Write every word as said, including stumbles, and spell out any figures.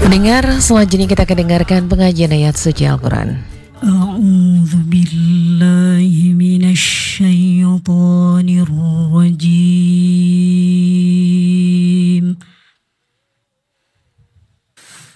Pendengar, selanjutnya kita akan dengarkan pengajian ayat suci Al-Quran. A'udzu billahi minasy